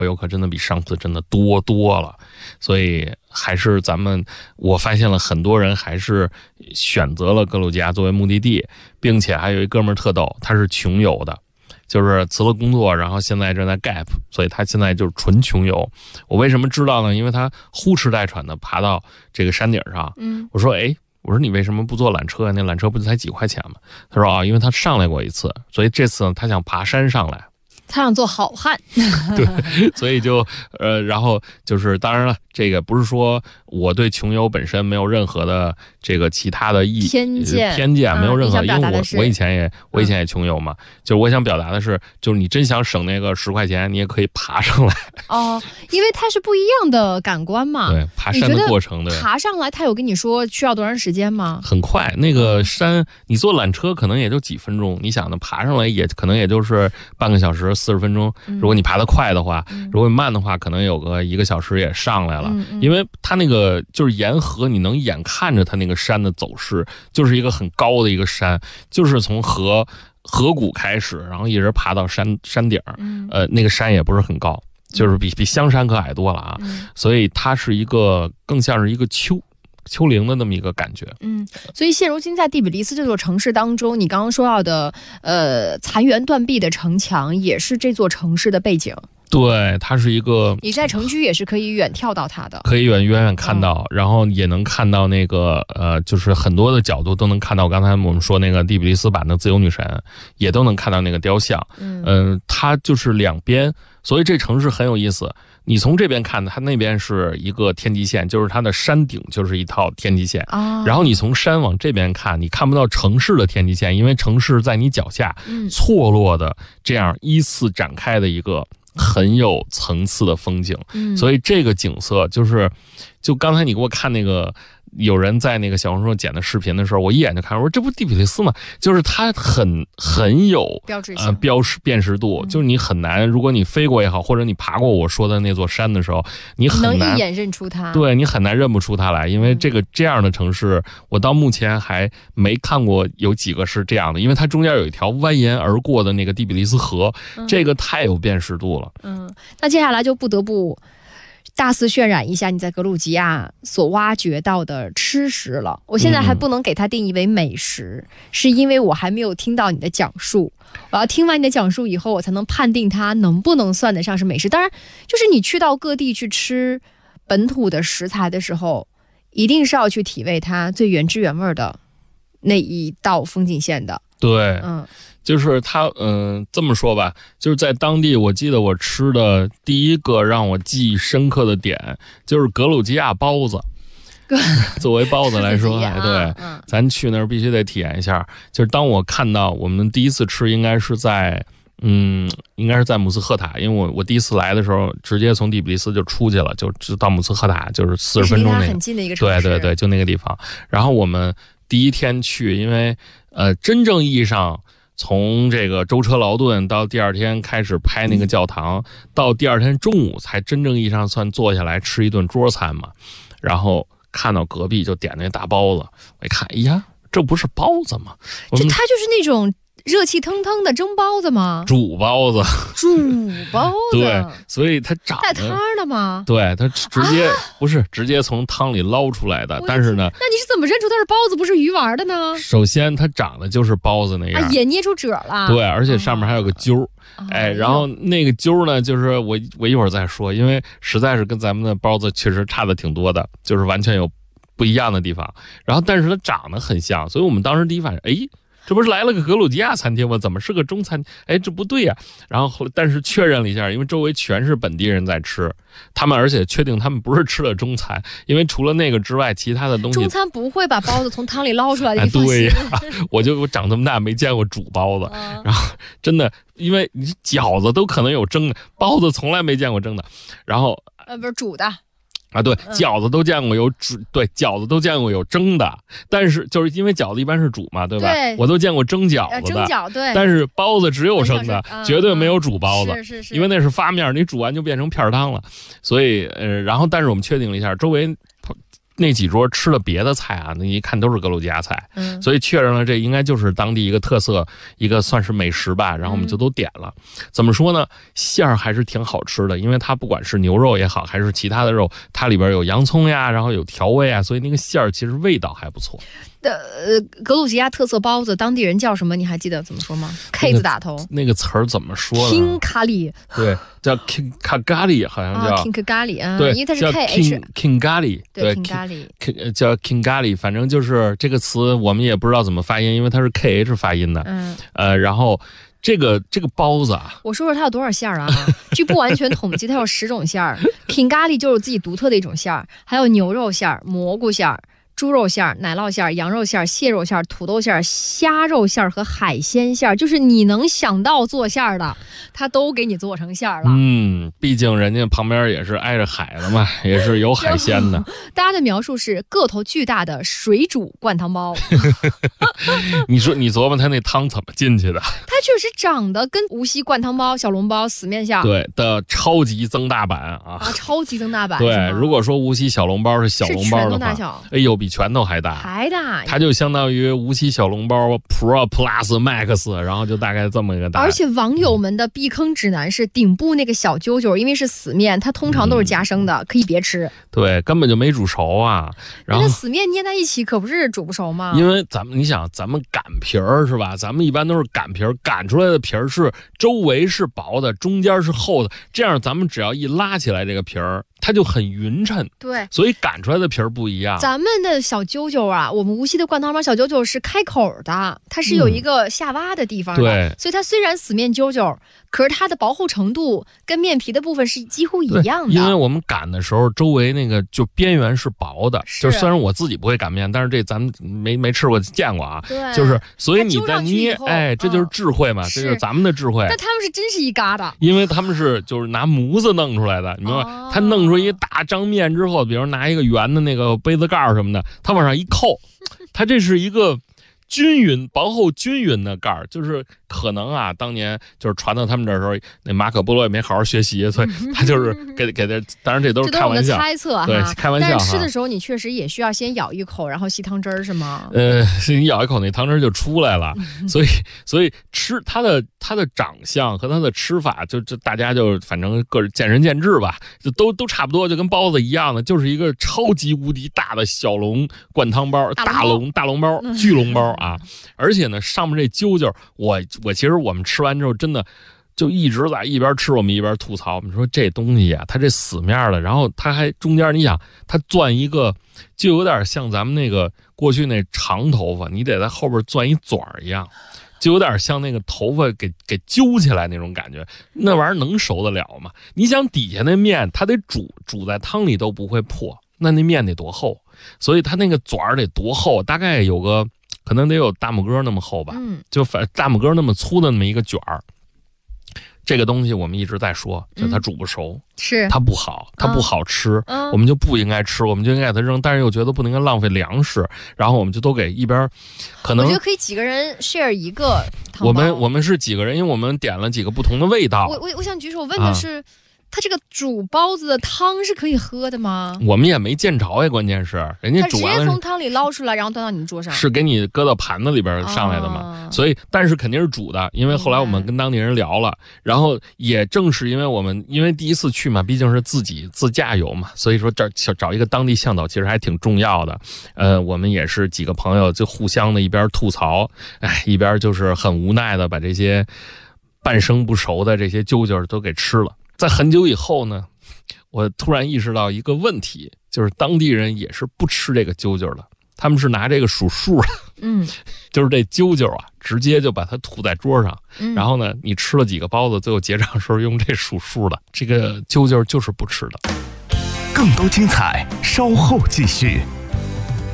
游客真的比上次真的多了，所以还是我发现了很多人还是选择了格鲁吉亚作为目的地，并且还有一哥们儿特逗，他是穷游的，就是辞了工作，然后现在正在 gap， 所以他现在就是纯穷游。我为什么知道呢？因为他呼哧带喘的爬到这个山顶上，我说你为什么不坐缆车？那缆车不就才几块钱吗？他说因为他上来过一次，所以这次呢他想爬山上来。 他想做好汉。 对，所以就然后就是当然了，这个不是说我对穷游本身没有任何的这个其他的偏见，没有任何，因为我以前也穷游嘛，就是我想表达的是，就是你真想省那个10块钱，你也可以爬上来。 因为它是不一样的感官嘛。 对，爬山的过程的爬上来，他有跟你说需要多长时间吗？ 很快，那个山你坐缆车可能也就几分钟，你想呢，爬上来也可能也就是半个小时40分钟。如果你爬得快的话，如果你慢的话，可能有个1个小时也上来了。因为它那个就是沿河，你能眼看着它那个山的走势，就是一个很高的一个山，就是从河谷开始，然后一直爬到山顶。那个山也不是很高，就是比香山可矮多了啊。所以它是一个更像是一个丘陵的那么一个感觉。 所以现如今在第比利斯这座城市当中，你刚刚说到的残垣断壁的城墙也是这座城市的背景。 对，它是一个， 你在城区也是可以远眺到它的， 可以远远看到，然后也能看到那个就是很多的角度都能看到。刚才我们说那个第比利斯版的自由女神，也都能看到那个雕像。它就是两边，所以这城市很有意思。你从这边看，它那边是一个天际线，就是它的山顶就是一套天际线。然后你从山往这边看，你看不到城市的天际线，因为城市在你脚下错落的这样依次展开的一个很有层次的风景。所以这个景色就刚才你给我看那个有人在那个小红书上剪的视频的时候，我一眼就看，我说这不第比利斯吗？就是它很有标志性辨识度，就是你很难，如果你飞过也好，或者你爬过我说的那座山的时候，你很难能一眼认出它。 对，你很难认不出它来，因为这样的城市，我到目前还没看过有几个是这样的，因为它中间有一条蜿蜒而过的那个第比利斯河，这个太有辨识度了。 那接下来就不得不大肆渲染一下你在格鲁吉亚所挖掘到的吃食了。我现在还不能给它定义为美食，是因为我还没有听到你的讲述。我要听完你的讲述以后，我才能判定它能不能算得上是美食。当然，就是你去到各地去吃本土的食材的时候，一定是要去体味它最原汁原味的那一道风景线的。 对，就是它，这么说吧，就是在当地，我记得我吃的第一个让我记忆深刻的点，就是格鲁吉亚包子。作为包子来说，对，咱去那儿必须得体验一下。就是当我看到我们第一次吃，应该是在姆斯赫塔，因为我第一次来的时候，直接从第比利斯就出去了，就到姆斯赫塔，就是40分钟那个， 很近的一个城市。 对，就那个地方。然后我们第一天去，因为真正意义上从这个舟车劳顿到第二天开始拍那个教堂，到第二天中午才真正意义上算坐下来吃一顿桌餐嘛。然后看到隔壁就点那大包子，我一看，哎呀，这不是包子吗？ 它就是那种热气腾腾的蒸包子吗？ 煮包子。对，所以它长带汤的吗？ 对，它直接从汤里捞出来的。但是呢， 那你是怎么认出它是包子不是鱼丸的呢？ 首先它长得就是包子那样， 也捏出褶了。 对，而且上面还有个揪。然后那个揪呢，就是我一会儿再说，因为实在是跟咱们的包子确实差的挺多的，就是完全有不一样的地方。然后但是它长得很像，所以我们当时第一反应，这不是来了个格鲁吉亚餐厅吗？怎么是个中餐？这不对呀。然后但是确认了一下，因为周围全是本地人在吃，他们而且确定他们不是吃的中餐，因为除了那个之外，其他的东西中餐不会把包子从汤里捞出来的。 对呀，我长这么大没见过煮包子，然后真的，因为你饺子都可能有蒸的，包子从来没见过蒸的，然后不是煮的。 对，饺子都见过有煮，对，饺子都见过有蒸的，但是就是因为饺子一般是煮嘛，对吧？ 对， 我都见过蒸饺子的， 蒸饺，对。 但是包子只有生的，绝对没有煮包子， 是， 因为那是发面，你煮完就变成片汤了。所以然后但是我们确定了一下，周围那几桌吃了别的菜啊，那一看都是格鲁吉亚菜，所以确认了这应该就是当地一个特色，一个算是美食吧。然后我们就都点了。怎么说呢？馅儿还是挺好吃的，因为它不管是牛肉也好，还是其他的肉，它里边有洋葱呀，然后有调味啊，所以那个馅儿其实味道还不错。 格鲁吉亚特色包子，当地人叫什么？你还记得怎么说吗？K 字打头， 那个词儿怎么说呢 ？King 咖喱， 对，叫 King 咖喱，好像叫 King 咖喱啊， 对， 因为它是 King 咖喱， 对 King 咖喱， 叫 King 咖喱，反正就是这个词我们也不知道怎么发音，因为它是 KH 发音的，然后。这个包子啊， 我说说它有多少馅儿啊？据不完全统计，它有10种馅儿。King 咖喱就是自己独特的一种馅儿，还有牛肉馅儿、蘑菇馅儿、猪肉馅儿、奶酪馅儿、羊肉馅儿、蟹肉馅儿、土豆馅儿、虾肉馅儿和海鲜馅儿，就是你能想到做馅儿的，它都给你做成馅儿了。 毕竟人家旁边也是挨着海的嘛，也是有海鲜的。 大家的描述是个头巨大的水煮灌汤包。 你说你琢磨它那汤怎么进去的？ 它确实长得跟无锡灌汤包、小笼包死面像。 对的，超级增大版啊！ 超级增大版。 对，如果说无锡小笼包是小笼包的话，哎呦，比拳头还大， 还大。 它就相当于无锡小笼包 Pro Plus Max， 然后就大概这么一个大。 而且网友们的避坑指南是顶部那个小揪揪，因为是死面，它通常都是加生的，可以别吃。 对，根本就没煮熟啊。然后那死面捏在一起可不是煮不熟吗？ 因为你想咱们擀皮儿是吧？咱们一般都是擀皮儿，擀出来的皮儿是周围是薄的，中间是厚的，这样咱们只要一拉起来这个皮儿，它就很匀称。 对， 所以擀出来的皮儿不一样。 咱们的小揪揪啊，我们无锡的灌汤包小揪揪是开口的，它是有一个下挖的地方的， 对， 所以它虽然死面揪揪，可是它的薄厚程度跟面皮的部分是几乎一样的。 因为我们擀的时候，周围那个就边缘是薄的，就是虽然我自己不会擀面，但是这咱们没吃过见过啊。 对， 就是所以你在捏，哎，这就是智慧嘛，这就是咱们的智慧。 但他们是真是一疙瘩， 因为他们是就是拿模子弄出来的，你明白？他弄出一大张面之后，比如拿一个圆的那个杯子盖什么的，他往上一扣，他这是一个均匀、薄厚均匀的盖儿，就是可能啊，当年就是传到他们这儿的时候，那马可波罗也没好好学习，所以他就是给他，当然这都是开玩笑， 猜测哈， 对，开玩笑。 但是吃的时候你确实也需要先咬一口，然后吸汤汁儿是吗？ 你咬一口那汤汁儿就出来了，所以吃它的长相和它的吃法，就大家就反正个人见仁见智吧，就都差不多，就跟包子一样的，就是一个超级无敌大的小笼灌汤包，大笼包，巨笼包。啊，而且呢，上面这揪揪，我其实我们吃完之后，真的就一直在一边吃，我们一边吐槽。我们说这东西啊，它这死面的，然后它还中间，你想它钻一个，就有点像咱们那个过去那长头发，你得在后边钻一嘴儿一样，就有点像那个头发给揪起来那种感觉。那玩意儿能熟得了吗？你想底下那面，它得煮在汤里都不会破，那面得多厚？所以它那个嘴儿得多厚？大概有个。可能得有大拇哥那么厚吧，就大拇哥那么粗的那么一个卷儿。这个东西我们一直在说，就它煮不熟， 是它不好，它不好吃，我们就不应该吃，我们就应该给它扔，但是又觉得不能浪费粮食，然后我们就都给一边。可能我觉得可以几个人 share 一个汤包。 我们是几个人，因为我们点了几个不同的味道。 我想举手问的是。它这个煮包子的汤是可以喝的吗？ 我们也没见着呀，关键是人家煮完直接从汤里捞出来，然后端到你桌上， 是给你搁到盘子里边上来的嘛？所以，但是肯定是煮的，因为后来我们跟当地人聊了，然后也正是因为第一次去嘛，毕竟是自驾游嘛，所以说找一个当地向导其实还挺重要的。我们也是几个朋友就互相的一边吐槽，一边就是很无奈的把这些半生不熟的这些揪揪都给吃了。在很久以后呢，我突然意识到一个问题，就是当地人也是不吃这个揪揪的，他们是拿这个数数的，就是这揪揪啊，直接就把它吐在桌上，然后呢，你吃了几个包子，最后结账时候用这数数的，这个揪揪就是不吃的。 更多精彩，稍后继续。